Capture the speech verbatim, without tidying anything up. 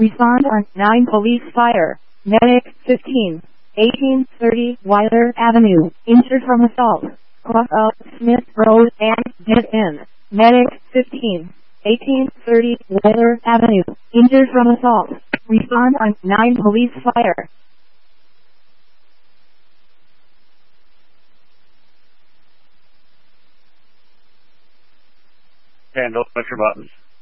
Respond on nine police fire. Medic fifteen. eighteen thirty Weiler Avenue. Injured from assault. Cross up Smith Road and dead end. Medic fifteen. eighteen thirty Weiler Avenue. Injured from assault. Respond on nine police fire. Handle, push your buttons.